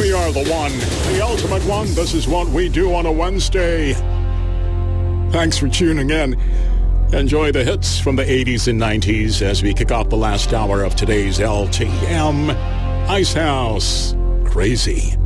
We are the one, the ultimate one. This is what we do on a Wednesday. Thanks for tuning in. Enjoy the hits from the 80s and 90s as we kick off the last hour of today's LTM. Icehouse, Crazy.